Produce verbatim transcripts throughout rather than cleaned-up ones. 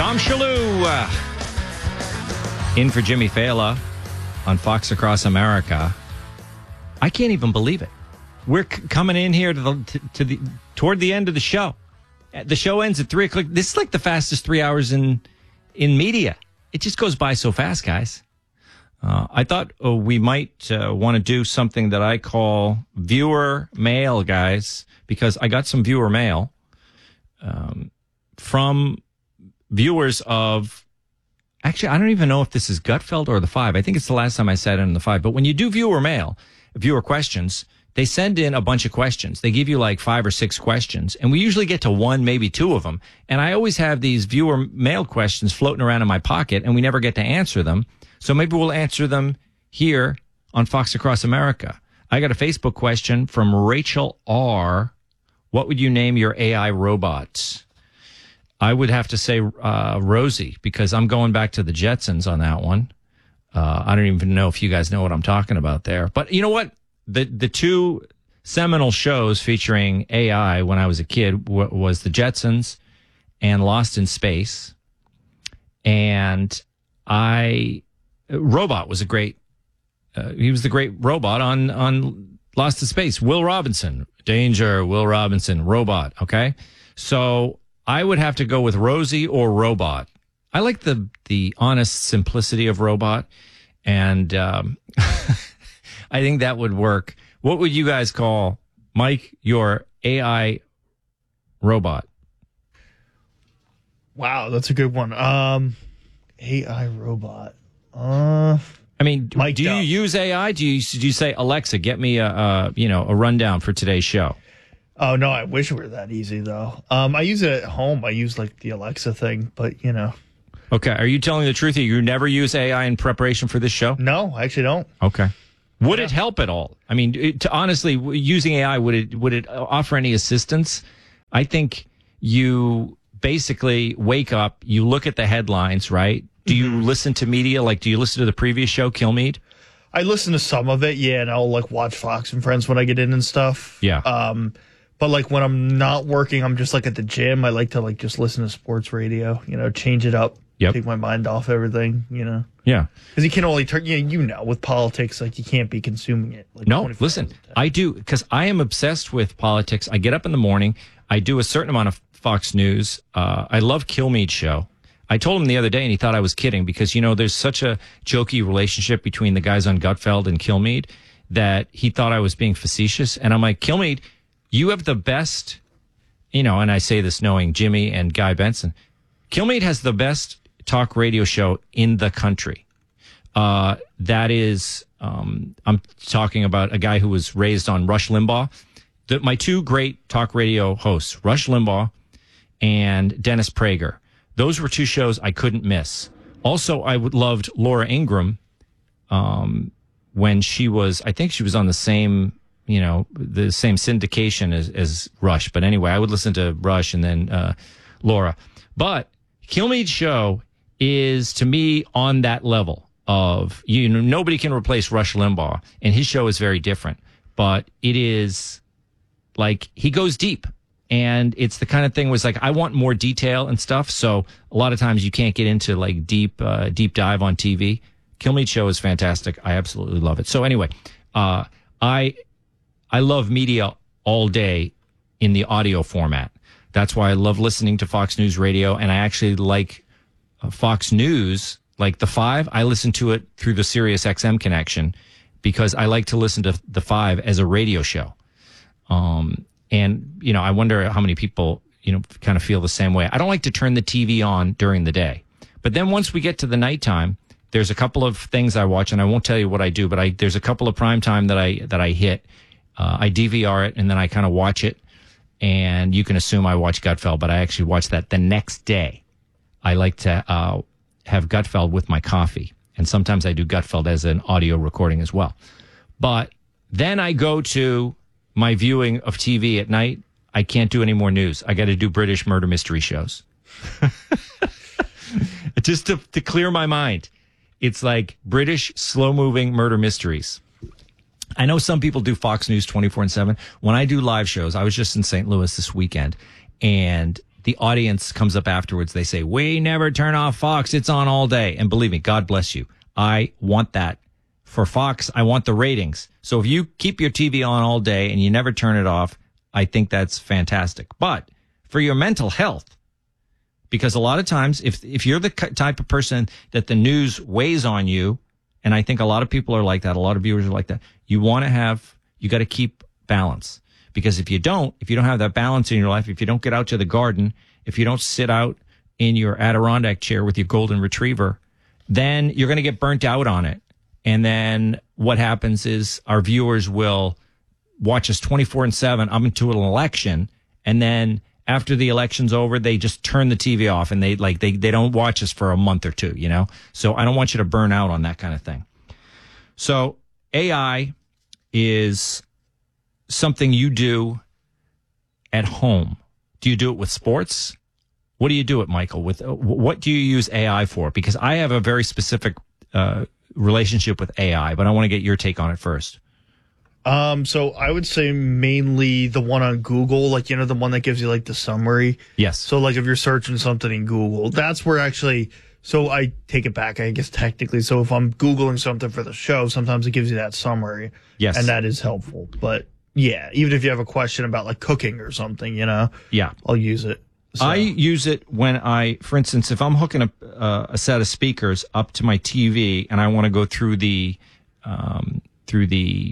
Tom Shalhoub uh, in for Jimmy Fallon on Fox Across America. I can't even believe it. We're c- coming in here to the to, to the toward the end of the show. The show ends at three o'clock. This is like the fastest three hours in in media. It just goes by so fast, guys. Uh, I thought oh, we might uh, want to do something that I call viewer mail, guys, because I got some viewer mail um, from viewers of. Actually, I don't even know if this is Gutfeld or the Five. I think it's the last time I said it in the Five. But when you do viewer mail, viewer questions, they send in a bunch of questions. They give you like five or six questions, and we usually get to one, maybe two of them. And I always have these viewer mail questions floating around in my pocket, and we never get to answer them. So maybe we'll answer them here on Fox Across America. I got a Facebook question from Rachel R. What would you name your A I robot? I would have to say uh, Rosie, because I'm going back to the Jetsons on that one. Uh, I don't even know if you guys know what I'm talking about there. But you know what? The the two seminal shows featuring A I when I was a kid w- was the Jetsons and Lost in Space. And I... Robot was a great... Uh, he was the great robot on, on Lost in Space. Will Robinson. Danger, Will Robinson. Robot, okay? So I would have to go with Rosie or Robot. I like the the honest simplicity of Robot, and um, I think that would work. What would you guys call, Mike, your A I robot? Wow, that's a good one. Um, A I robot. Uh, I mean, Mike do you Duff. use A I? Do you do you say, Alexa, get me a, a you know a rundown for today's show? Oh no, I wish it were that easy though. Um, I use it at home. I use like the Alexa thing, but you know. Okay, are you telling the truth here? You never use A I in preparation for this show? No, I actually don't. Okay. Would Yeah. it help at all? I mean, it, to honestly, w- using A I, would it would it offer any assistance? I think you basically wake up, you look at the headlines, right? Do you Mm-hmm. listen to media? Like, do you listen to the previous show, Kilmeade? I listen to some of it, yeah, and I'll like watch Fox and Friends when I get in and stuff. Yeah. Um, but like when I'm not working, I'm just like at the gym. I like to like just listen to sports radio, you know, change it up, Yep. take my mind off everything, you know. Yeah. Because you can only turn, you know, you know, with politics, like you can't be consuming it. Like No, twenty-four listen, hours a day. I do, because I am obsessed with politics. I get up in the morning. I do a certain amount of Fox News. Uh, I love Kilmeade's show. I told him the other day, and he thought I was kidding, because, you know, there's such a jokey relationship between the guys on Gutfeld and Kilmeade that he thought I was being facetious. And I'm like, Kilmeade, you have the best, you know, and I say this knowing Jimmy and Guy Benson, Kilmeade has the best talk radio show in the country. Uh, that is, um, I'm talking about a guy who was raised on Rush Limbaugh. The, my two great talk radio hosts, Rush Limbaugh and Dennis Prager. Those were two shows I couldn't miss. Also, I would loved Laura Ingraham um, when she was, I think she was on the same, you know, the same syndication as, as Rush. But anyway, I would listen to Rush and then uh, Laura. But Kilmeade's show is, to me, on that level of, you know, nobody can replace Rush Limbaugh, and his show is very different. But it is like, he goes deep. And it's the kind of thing was like, I want more detail and stuff. So a lot of times you can't get into like deep, uh, deep dive on T V. Kilmeade show is fantastic. I absolutely love it. So anyway, uh, I, I love media all day in the audio format. That's why I love listening to Fox News Radio. And I actually like uh, Fox News, like the Five. I listen to it through the Sirius X M connection because I like to listen to the Five as a radio show. Um, And, you know, I wonder how many people, you know, kind of feel the same way. I don't like to turn the T V on during the day. But then once we get to the nighttime, there's a couple of things I watch, and I won't tell you what I do, but I there's a couple of prime time that I that I hit. Uh, I D V R it, and then I kind of watch it. And you can assume I watch Gutfeld, but I actually watch that the next day. I like to uh, have Gutfeld with my coffee. And sometimes I do Gutfeld as an audio recording as well. But then I go to my viewing of T V at night. I can't do any more news. I got to do British murder mystery shows. Just to, to clear my mind. It's like British slow-moving murder mysteries. I know some people do Fox News twenty-four seven. When I do live shows, I was just in Saint Louis this weekend, and the audience comes up afterwards. They say, we never turn off Fox. It's on all day. And believe me, God bless you. I want that for Fox. I want the ratings. So if you keep your T V on all day and you never turn it off, I think that's fantastic. But for your mental health, because a lot of times if, if you're the type of person that the news weighs on you, and I think a lot of people are like that, a lot of viewers are like that, you want to have, you got to keep balance. Because if you don't, if you don't have that balance in your life, if you don't get out to the garden, if you don't sit out in your Adirondack chair with your golden retriever, then you're going to get burnt out on it. And then what happens is our viewers will watch us twenty-four and seven up into an election. And then after the election's over, they just turn the T V off and they like, they, they don't watch us for a month or two, you know? So I don't want you to burn out on that kind of thing. So A I is something you do at home. Do you do it with sports? What do you do it, Michael? With uh, what do you use A I for? Because I have a very specific uh, relationship with A I, but I want to get your take on it first. Um, so I would say mainly the one on Google, like, you know, the one that gives you like the summary. Yes. So like if you're searching something in Google, that's where actually, so I take it back, I guess technically. So if I'm Googling something for the show, sometimes it gives you that summary. Yes. And that is helpful. But yeah, even if you have a question about like cooking or something, you know, yeah, I'll use it. So. I use it when I, for instance, if I'm hooking a, uh, a set of speakers up to my T V and I want to go through the, um, through the,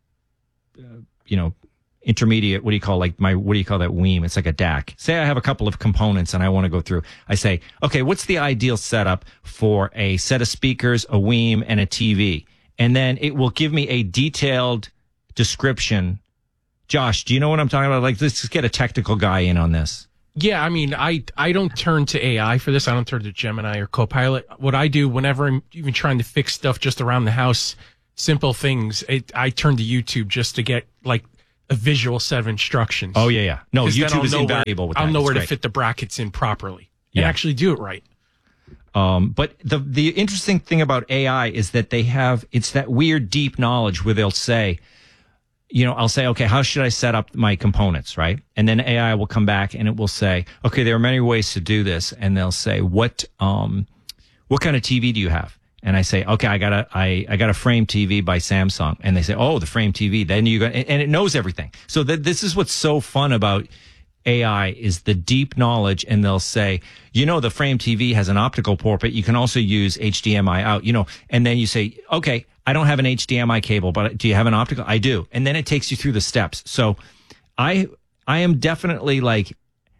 uh, you know, intermediate, what do you call, like my, what do you call that weem? It's like a D A C. Say I have a couple of components and I want to go through. I say, okay, what's the ideal setup for a set of speakers, a weem, and a T V? And then it will give me a detailed description. Josh, do you know what I'm talking about? Like, let's just get a technical guy in on this. Yeah, I mean, I I don't turn to A I for this. I don't turn to Gemini or Copilot. What I do whenever I'm even trying to fix stuff just around the house, simple things, it, I turn to YouTube just to get like a visual set of instructions. Oh, yeah, yeah. No, YouTube is invaluable where, with that. I'll know it's where great. to fit the brackets in properly yeah. and actually do it right. Um, but the the interesting thing about A I is that they have, it's that weird deep knowledge where they'll say, you know, I'll say, okay, how should I set up my components, right? And then A I will come back and it will say, okay, there are many ways to do this. And they'll say, what, um, what kind of T V do you have? And I say, okay, I got a, I, I got a frame T V by Samsung. And they say, oh, the frame T V. Then you go, and it knows everything. So that this is what's so fun about A I is the deep knowledge. And they'll say, you know, the frame T V has an optical port, but you can also use H D M I out, you know, and then you say, okay, I don't have an H D M I cable, but do you have an optical? I do. And then it takes you through the steps. So I, I am definitely like,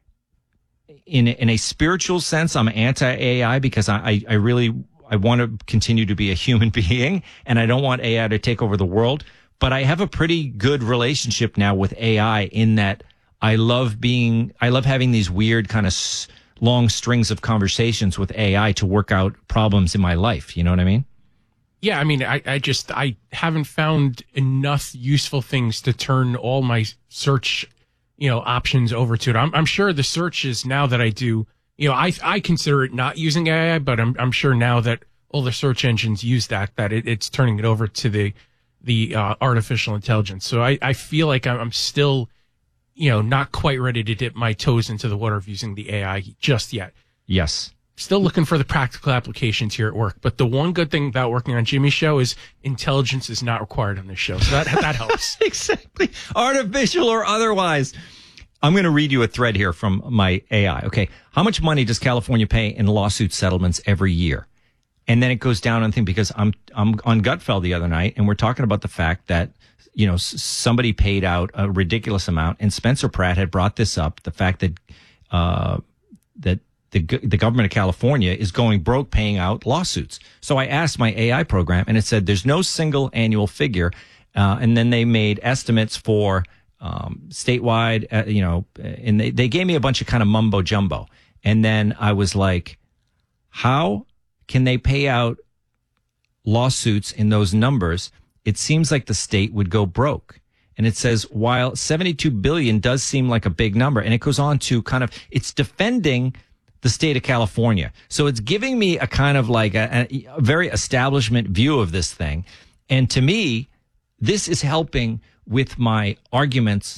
in, in a spiritual sense, I'm anti-A I because I, I, I really, I want to continue to be a human being and I don't want A I to take over the world. But I have a pretty good relationship now with A I in that I love being, I love having these weird kind of s- long strings of conversations with A I to work out problems in my life. You know what I mean? Yeah, I mean, I, I just, I haven't found enough useful things to turn all my search, you know, options over to it. I'm, I'm sure the searches now that I do, you know, I, I consider it not using A I, but I'm, I'm sure now that all the search engines use that, that it, it's turning it over to the, the, uh, artificial intelligence. So I, I feel like I'm, I'm still, you know, not quite ready to dip my toes into the water of using the A I just yet. Yes. Still looking for the practical applications here at work. But the one good thing about working on Jimmy's show is intelligence is not required on this show. So that that helps. Exactly. Artificial or otherwise. I'm going to read you a thread here from my A I. Okay. How much money does California pay in lawsuit settlements every year? And then it goes down on thing because I'm I'm on Gutfeld the other night and we're talking about the fact that, you know, somebody paid out a ridiculous amount and Spencer Pratt had brought this up, the fact that uh that The, the government of California is going broke paying out lawsuits. So I asked my A I program and it said there's no single annual figure. Uh, and then they made estimates for um, statewide, uh, you know, and they, they gave me a bunch of kind of mumbo jumbo. And then I was like, how can they pay out lawsuits in those numbers? It seems like the state would go broke. And it says, while seventy-two billion does seem like a big number, and it goes on to kind of, it's defending the state of California. So it's giving me a kind of like a, a very establishment view of this thing. And to me, this is helping with my arguments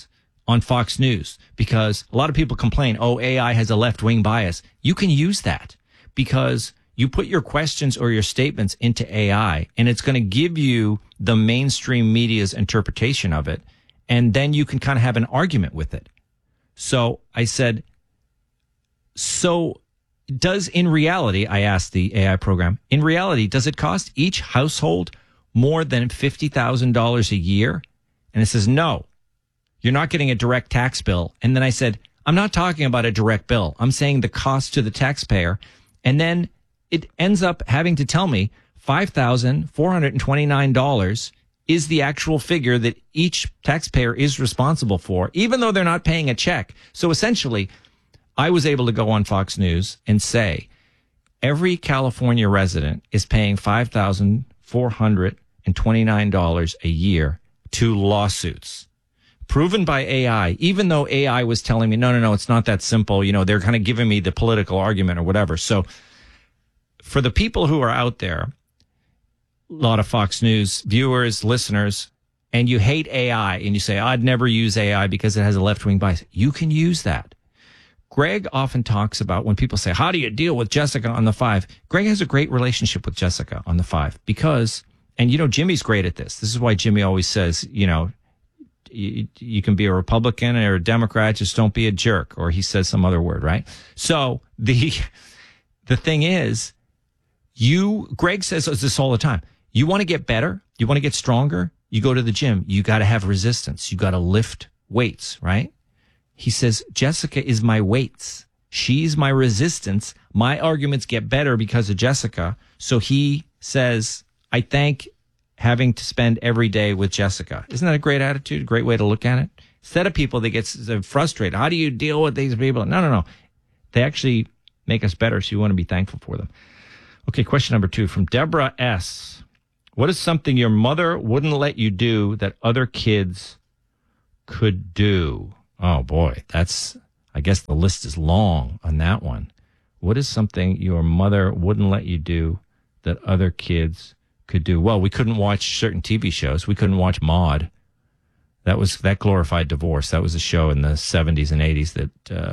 on Fox News, because a lot of people complain, oh, A I has a left-wing bias. You can use that because you put your questions or your statements into A I, and it's going to give you the mainstream media's interpretation of it, and then you can kind of have an argument with it. So I said, so does in reality, I asked the A I program, in reality, does it cost each household more than fifty thousand dollars a year? And it says, no, you're not getting a direct tax bill. And then I said, I'm not talking about a direct bill. I'm saying the cost to the taxpayer. And then it ends up having to tell me five thousand four hundred twenty-nine dollars is the actual figure that each taxpayer is responsible for, even though they're not paying a check. So essentially, I was able to go on Fox News and say, every California resident is paying five thousand four hundred twenty-nine dollars a year to lawsuits. Proven by A I, even though A I was telling me, no, no, no, it's not that simple. You know, they're kind of giving me the political argument or whatever. So for the people who are out there, a lot of Fox News viewers, listeners, and you hate A I and you say, I'd never use A I because it has a left-wing bias. You can use that. Greg often talks about when people say, how do you deal with Jessica on the Five? Greg has a great relationship with Jessica on the Five because, and you know, Jimmy's great at this. This is why Jimmy always says, you know, you, you can be a Republican or a Democrat, just don't be a jerk. Or he says some other word, right? So the, the thing is, you, Greg says this all the time. You want to get better? You want to get stronger? You go to the gym. You got to have resistance. You got to lift weights, right? He says, Jessica is my weights. She's my resistance. My arguments get better because of Jessica. So he says, I thank having to spend every day with Jessica. Isn't that a great attitude? A great way to look at it? Instead of people that get frustrated, how do you deal with these people? No, no, no. They actually make us better. So you want to be thankful for them. Okay, question number two from Deborah S. What is something your mother wouldn't let you do that other kids could do? Oh, boy, that's, I guess the list is long on that one. What is something your mother wouldn't let you do that other kids could do? Well, we couldn't watch certain T V shows. We couldn't watch Maude. That was, that glorified divorce. That was a show in the seventies and eighties that uh,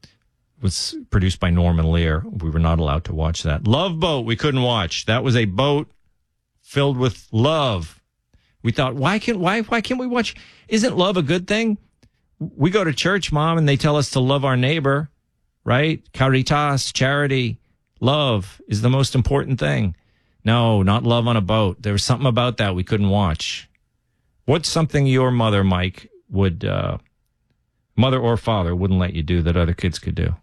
was produced by Norman Lear. We were not allowed to watch that. Love Boat, we couldn't watch. That was a boat filled with love. We thought, why can't, why, why can't we watch? Isn't love a good thing? We go to church, Mom, and they tell us to love our neighbor, right? Caritas, charity, love is the most important thing. No, not love on a boat. There was something about that we couldn't watch. What's something your mother, Mike, would, uh, mother or father, wouldn't let you do that other kids could do?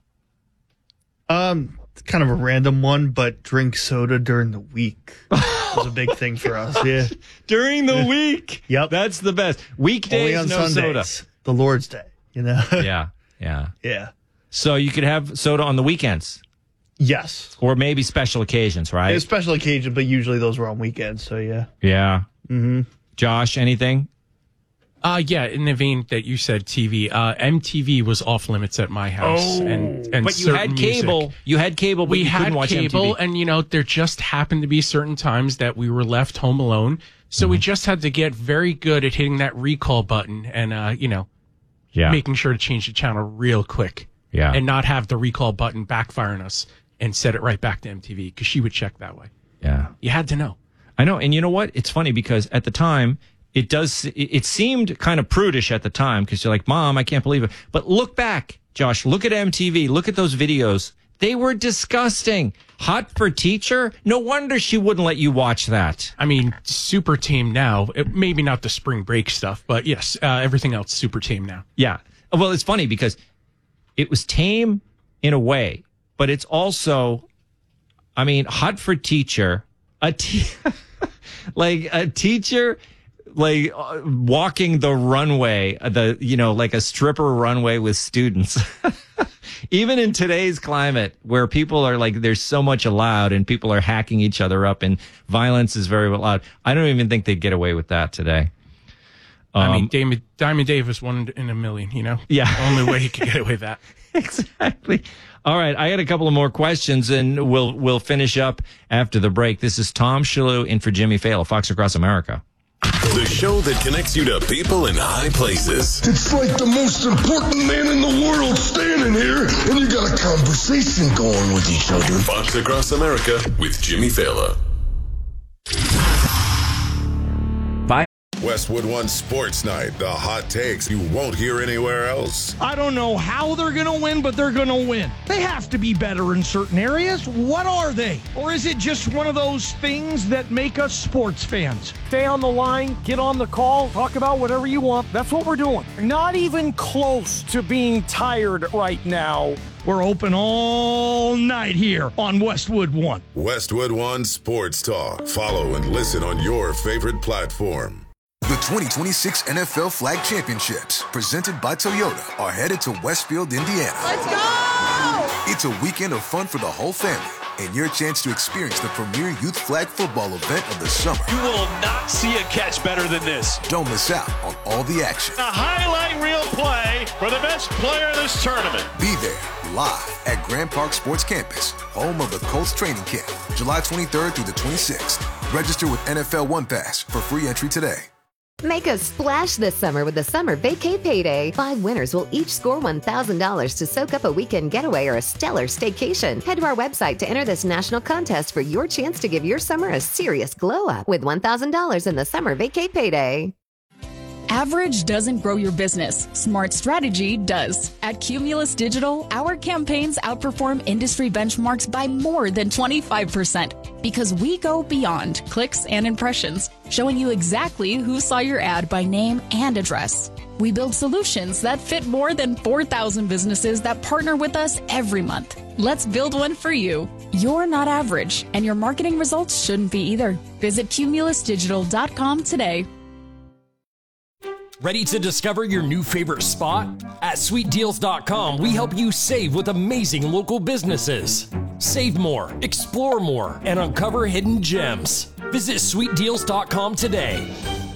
Um, kind of a random one, but drink soda during the week was a big thing for us. Yeah, during the week. Yep, that's the best. Weekdays, only on no Sundays, soda. The Lord's Day, you know. yeah, yeah, yeah. So you could have soda on the weekends. Yes, or maybe special occasions, right? A special occasion, but usually those were on weekends. So yeah, yeah. Mm-hmm. Josh, anything? Uh, yeah, in the vein that you said, T V, uh, M T V was off limits at my house. Oh, and, and but you had cable. Music. You had cable, but we you had couldn't watch cable, M T V. And you know, there just happened to be certain times that we were left home alone, so mm-hmm. we just had to get very good at hitting that recall button and, uh, you know, yeah. making sure to change the channel real quick, yeah, and not have the recall button backfire on us and set it right back to M T V because she would check that way. Yeah, you had to know. I know, and you know what? It's funny because at the time. It does. It seemed kind of prudish at the time because you're like, Mom, I can't believe it. But look back, Josh, look at M T V. Look at those videos. They were disgusting. Hot for Teacher? No wonder she wouldn't let you watch that. I mean, super tame now. It, maybe not the spring break stuff, but yes, uh, everything else super tame now. Yeah. Well, it's funny because it was tame in a way, but it's also, I mean, Hot for Teacher, a te- like a teacher... like uh, walking the runway, the, you know, like a stripper runway with students. Even in today's climate where people are like, there's so much allowed and people are hacking each other up and violence is very loud. I don't even think they'd get away with that today. Um, I mean, Diamond, Diamond Davis, one in a million, you know? Yeah. The only way he could get away with that. Exactly. All right. I had a couple of more questions and we'll, we'll finish up after the break. This is Tom Shalhoub in for Jimmy Fail, Fox Across America. The show that connects you to people in high places. It's like the most important man in the world standing here, and you got a conversation going with each other. Fox Across America with Jimmy Fallon. Westwood One Sports Night, the hot takes you won't hear anywhere else. I don't know how they're going to win, but they're going to win. They have to be better in certain areas. What are they? Or is it just one of those things that make us sports fans? Stay on the line, get on the call, talk about whatever you want. That's what we're doing. Not even close to being tired right now. We're open all night here on Westwood One. Westwood One Sports Talk. Follow and listen on your favorite platform. The twenty twenty-six N F L Flag Championships, presented by Toyota, are headed to Westfield, Indiana. Let's go! It's a weekend of fun for the whole family and your chance to experience the premier youth flag football event of the summer. You will not see a catch better than this. Don't miss out on all the action. A highlight reel play for the best player in this tournament. Be there live at Grand Park Sports Campus, home of the Colts training camp, July twenty-third through the twenty-sixth. Register with N F L One Pass for free entry today. Make a splash this summer with the Summer Vacay Payday. Five winners will each score one thousand dollars to soak up a weekend getaway or a stellar staycation. Head to our website to enter this national contest for your chance to give your summer a serious glow-up with one thousand dollars in the Summer Vacay Payday. Average doesn't grow your business. Smart strategy does. At Cumulus Digital, our campaigns outperform industry benchmarks by more than twenty-five percent because we go beyond clicks and impressions, showing you exactly who saw your ad by name and address. We build solutions that fit more than four thousand businesses that partner with us every month. Let's build one for you. You're not average, and your marketing results shouldn't be either. Visit cumulus digital dot com today. Ready to discover your new favorite spot? At sweet deals dot com, we help you save with amazing local businesses. Save more, explore more, and uncover hidden gems. Visit sweet deals dot com today.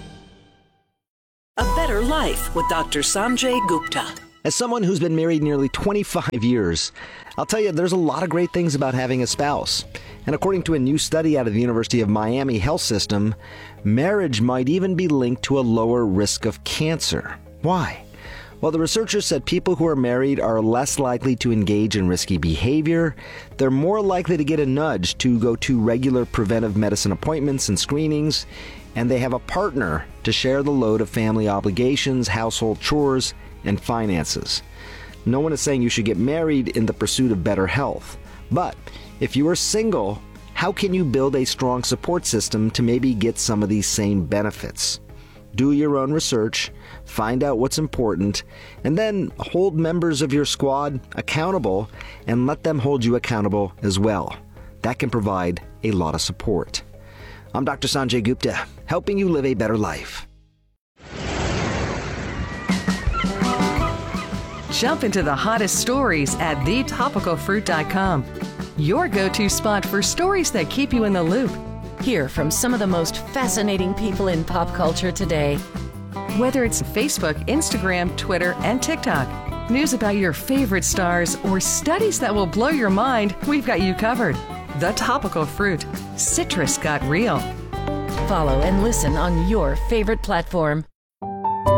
A better life with Doctor Sanjay Gupta. As someone who's been married nearly twenty-five years, I'll tell you there's a lot of great things about having a spouse. And according to a new study out of the University of Miami Health System, marriage might even be linked to a lower risk of cancer. Why? Well, the researchers said people who are married are less likely to engage in risky behavior, they're more likely to get a nudge to go to regular preventive medicine appointments and screenings, and they have a partner to share the load of family obligations, household chores, and finances. No one is saying you should get married in the pursuit of better health. But if you are single, how can you build a strong support system to maybe get some of these same benefits? Do your own research, find out what's important, and then hold members of your squad accountable and let them hold you accountable as well. That can provide a lot of support. I'm Doctor Sanjay Gupta, helping you live a better life. Jump into the hottest stories at the topical fruit dot com. Your go-to spot for stories that keep you in the loop. Hear from some of the most fascinating people in pop culture today. Whether it's Facebook, Instagram, Twitter, and TikTok, news about your favorite stars, or studies that will blow your mind, we've got you covered. The Topical Fruit. Citrus got real. Follow and listen on your favorite platform.